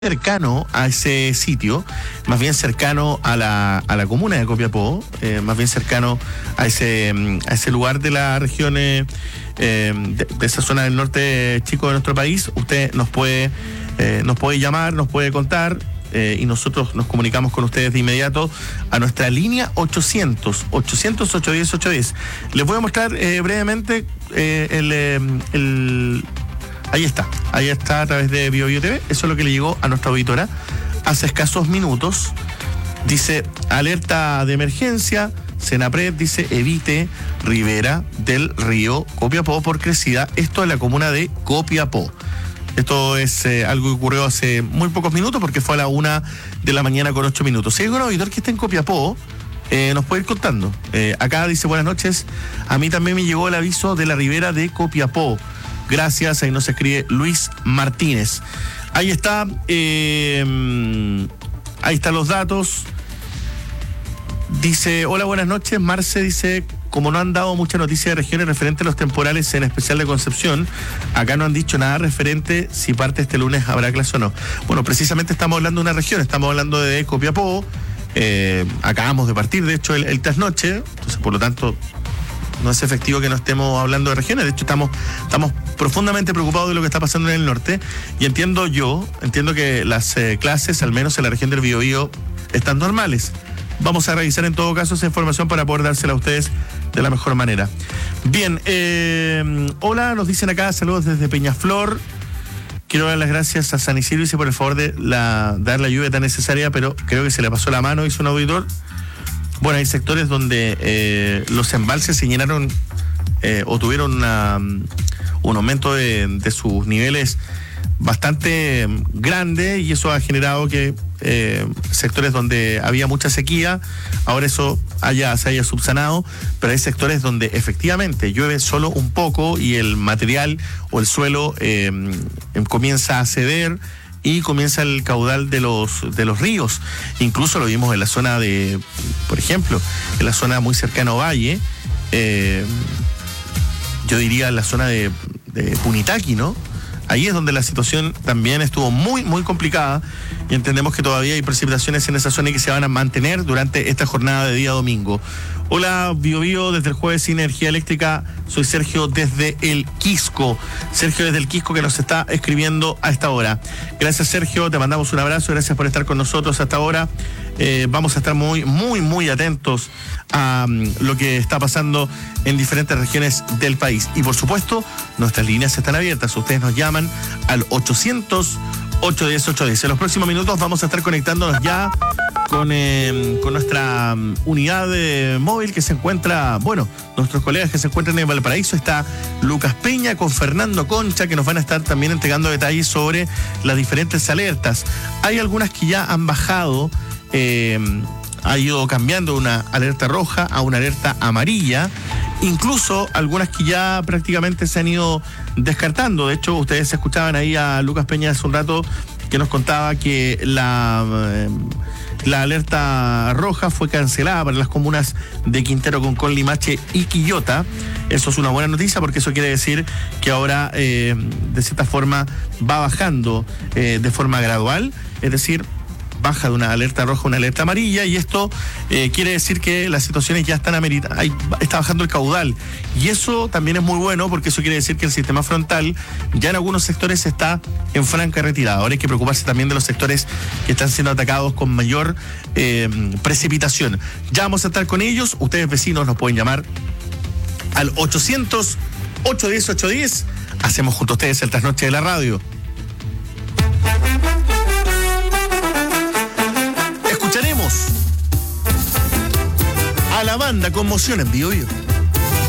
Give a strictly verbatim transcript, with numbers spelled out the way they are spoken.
cercano a ese sitio, más bien cercano a la, a la comuna de Copiapó, eh, más bien cercano a ese, a ese lugar de la región, eh, eh, de, de esa zona del norte chico de nuestro país. Usted nos puede, eh, nos puede llamar, nos puede contar, eh, y nosotros nos comunicamos con ustedes de inmediato a nuestra línea ochocientos, ochocientos, ochocientos diez, ochocientos diez. Les voy a mostrar eh, brevemente eh, el... Eh, el Ahí está, ahí está a través de Bio Bio T V. Eso es lo que le llegó a nuestra auditora hace escasos minutos. Dice, alerta de emergencia, Senapred dice, evite ribera del río Copiapó por crecida. Esto es la comuna de Copiapó. Esto es eh, algo que ocurrió hace muy pocos minutos porque fue a la una de la mañana con ocho minutos. Si hay algún auditor que está en Copiapó, eh, nos puede ir contando. Eh, acá dice, buenas noches, a mí también me llegó el aviso de la ribera de Copiapó. Gracias, ahí nos escribe Luis Martínez. Ahí está, eh, ahí están los datos. Dice, hola, buenas noches. Marce dice, como no han dado mucha noticia de regiones referente a los temporales, en especial de Concepción, acá no han dicho nada referente si parte este lunes habrá clase o no. Bueno, precisamente estamos hablando de una región, estamos hablando de Copiapó. Eh, acabamos de partir, de hecho, el, el trasnoche, entonces por lo tanto no es efectivo que no estemos hablando de regiones. De hecho, estamos, estamos profundamente preocupados de lo que está pasando en el norte. Y entiendo yo, entiendo que las eh, clases, al menos en la región del Biobío, están normales. Vamos a revisar en todo caso esa información para poder dársela a ustedes de la mejor manera. Bien, eh, hola, nos dicen acá, saludos desde Peñaflor. Quiero dar las gracias a San Isidro por el favor de la, dar la lluvia tan necesaria, pero creo que se le pasó la mano, hizo un auditor. Bueno, hay sectores donde eh, los embalses se llenaron eh, o tuvieron una, un aumento de, de sus niveles bastante grande, y eso ha generado que eh, sectores donde había mucha sequía, ahora eso haya, se haya subsanado, pero hay sectores donde efectivamente llueve solo un poco y el material o el suelo eh, comienza a ceder, y comienza el caudal de los de los ríos. Incluso lo vimos en la zona de, por ejemplo, en la zona muy cercana a Valle, eh, yo diría en la zona de, de Punitaqui, ¿no? Ahí es donde la situación también estuvo muy, muy complicada, y entendemos que todavía hay precipitaciones en esa zona y que se van a mantener durante esta jornada de día domingo. Hola, Bio Bio, desde el jueves sin energía eléctrica, soy Sergio desde el Quisco. Sergio desde el Quisco que nos está escribiendo a esta hora. Gracias, Sergio, te mandamos un abrazo, gracias por estar con nosotros hasta ahora. Eh, vamos a estar muy, muy, muy atentos a um, lo que está pasando en diferentes regiones del país. Y por supuesto, nuestras líneas están abiertas. Ustedes nos llaman al ochocientos, ochocientos diez, ochocientos diez. En los próximos minutos vamos a estar conectándonos ya con, eh, con nuestra um, unidad eh, móvil que se encuentra, bueno, nuestros colegas que se encuentran en Valparaíso. Está Lucas Peña con Fernando Concha, que nos van a estar también entregando detalles sobre las diferentes alertas. Hay algunas que ya han bajado, eh, ha ido cambiando una alerta roja a una alerta amarilla, incluso algunas que ya prácticamente se han ido descartando. De hecho, ustedes escuchaban ahí a Lucas Peña hace un rato que nos contaba que la, eh, la alerta roja fue cancelada para las comunas de Quintero, Concón, Limache y Quillota. Eso es una buena noticia porque eso quiere decir que ahora eh, de cierta forma va bajando eh, de forma gradual, es decir, baja de una alerta roja a una alerta amarilla, y esto eh, quiere decir que las situaciones ya están ameritadas, está bajando el caudal, y eso también es muy bueno porque eso quiere decir que el sistema frontal ya en algunos sectores está en franca retirada. Ahora hay que preocuparse también de los sectores que están siendo atacados con mayor eh, precipitación. Ya vamos a estar con ellos. Ustedes, vecinos, nos pueden llamar al ochocientos, ochocientos diez, ochocientos diez. Hacemos junto a ustedes el trasnoche de la radio. Escucharemos a la banda Conmoción en Bio Bio.